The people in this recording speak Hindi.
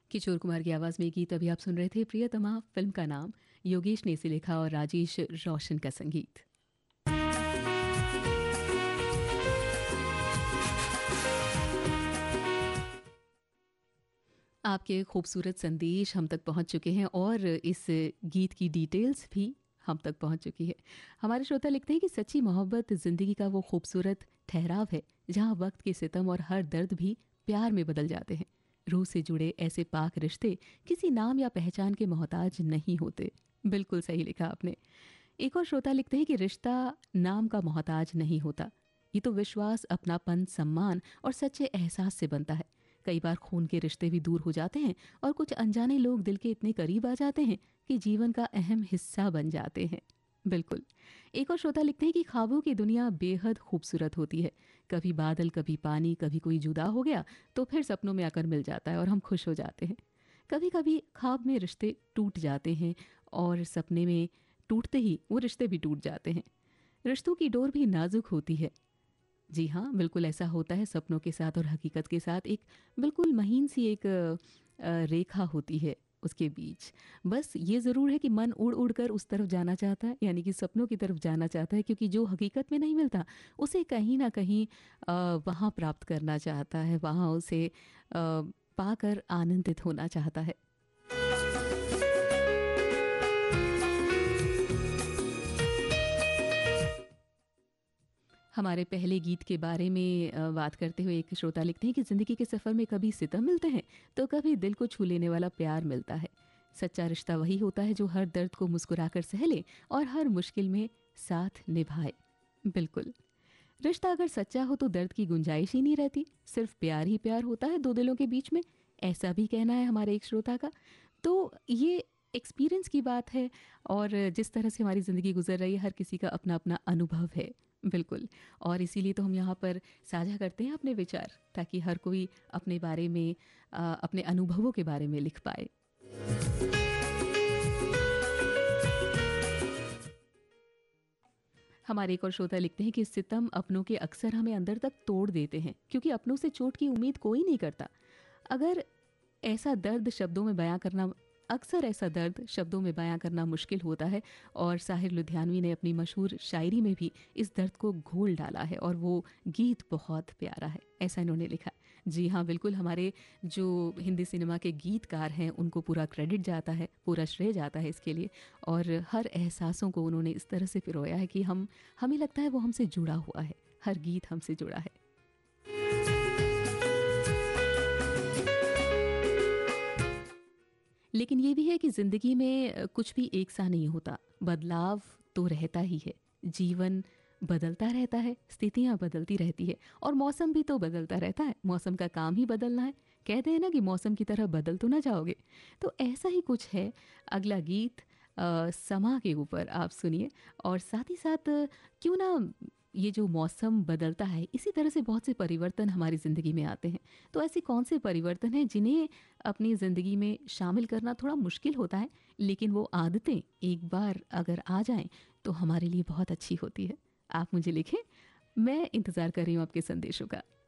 किशोर कुमार की आवाज़ में ये गीत अभी आप सुन रहे थे। प्रियतमा फिल्म का नाम, योगेश ने इसे लिखा और राजेश रोशन का संगीत। आपके खूबसूरत संदेश हम तक पहुंच चुके हैं और इस गीत की डिटेल्स भी हम तक पहुंच चुकी है। हमारे श्रोता लिखते हैं कि सच्ची मोहब्बत ज़िंदगी का वो खूबसूरत ठहराव है जहां वक्त के सितम और हर दर्द भी प्यार में बदल जाते हैं। रूह से जुड़े ऐसे पाक रिश्ते किसी नाम या पहचान के मोहताज नहीं होते। बिल्कुल सही लिखा आपने। एक और श्रोता लिखते हैं कि रिश्ता नाम का मोहताज नहीं होता। ये तो विश्वास, अपनापन, सम्मान और सच्चे एहसास से बनता है। कई बार खून के रिश्ते भी दूर हो जाते हैं और कुछ अनजाने लोग दिल के इतने करीब आ जाते हैं कि जीवन का अहम हिस्सा बन जाते हैं। बिल्कुल। एक और श्रोता लिखते हैं कि ख्वाबों की दुनिया बेहद खूबसूरत होती है। कभी बादल, कभी पानी, कभी कोई जुदा हो गया तो फिर सपनों में आकर मिल जाता है और हम खुश हो जाते हैं। कभी कभी ख्वाब में रिश्ते टूट जाते हैं और सपने में टूटते ही वो रिश्ते भी टूट जाते हैं। रिश्तों की डोर भी नाजुक होती है। जी हाँ, बिल्कुल ऐसा होता है सपनों के साथ और हकीकत के साथ एक बिल्कुल महीन सी एक रेखा होती है उसके बीच। बस ये ज़रूर है कि मन उड़ उड़ कर उस तरफ जाना चाहता है, यानी कि सपनों की तरफ जाना चाहता है, क्योंकि जो हकीकत में नहीं मिलता उसे कहीं ना कहीं वहाँ प्राप्त करना चाहता है, वहाँ उसे पाकर आनंदित होना चाहता है। हमारे पहले गीत के बारे में बात करते हुए एक श्रोता लिखते हैं कि ज़िंदगी के सफ़र में कभी सितम मिलते हैं तो कभी दिल को छू लेने वाला प्यार मिलता है। सच्चा रिश्ता वही होता है जो हर दर्द को मुस्कुराकर सह ले और हर मुश्किल में साथ निभाए। बिल्कुल। रिश्ता अगर सच्चा हो तो दर्द की गुंजाइश ही नहीं रहती, सिर्फ प्यार ही प्यार होता है दो दिलों के बीच में। ऐसा भी कहना है हमारे एक श्रोता का। तो ये एक्सपीरियंस की बात है और जिस तरह से हमारी ज़िंदगी गुजर रही है हर किसी का अपना अपना अनुभव है। बिल्कुल। और इसीलिए तो हम यहाँ पर साझा करते हैं अपने विचार, ताकि हर कोई अपने बारे में अपने अनुभवों के बारे में लिख पाए। हमारे एक और श्रोता लिखते हैं कि सितम अपनों के अक्सर हमें अंदर तक तोड़ देते हैं, क्योंकि अपनों से चोट की उम्मीद कोई नहीं करता। अगर ऐसा दर्द शब्दों में बयां करना अक्सर ऐसा दर्द शब्दों में बयां करना मुश्किल होता है, और साहिर लुधियानवी ने अपनी मशहूर शायरी में भी इस दर्द को घोल डाला है और वो गीत बहुत प्यारा है, ऐसा इन्होंने लिखा। जी हाँ, बिल्कुल। हमारे जो हिंदी सिनेमा के गीतकार हैं उनको पूरा क्रेडिट जाता है, पूरा श्रेय जाता है इसके लिए। और हर एहसासों को उन्होंने इस तरह से पिरोया है कि हमें लगता है वो हमसे जुड़ा हुआ है, हर गीत हमसे जुड़ा है। लेकिन ये भी है कि ज़िंदगी में कुछ भी एक सा नहीं होता, बदलाव तो रहता ही है। जीवन बदलता रहता है, स्थितियाँ बदलती रहती है और मौसम भी तो बदलता रहता है। मौसम का काम ही बदलना है। कहते हैं ना कि मौसम की तरह बदल तो ना जाओगे। तो ऐसा ही कुछ है। अगला गीत समा के ऊपर आप सुनिए। और साथ ही साथ क्यों ना, ये जो मौसम बदलता है इसी तरह से बहुत से परिवर्तन हमारी ज़िंदगी में आते हैं। तो ऐसे कौन से परिवर्तन हैं जिन्हें अपनी ज़िंदगी में शामिल करना थोड़ा मुश्किल होता है, लेकिन वो आदतें एक बार अगर आ जाएं तो हमारे लिए बहुत अच्छी होती है। आप मुझे लिखें, मैं इंतज़ार कर रही हूँ आपके संदेशों का।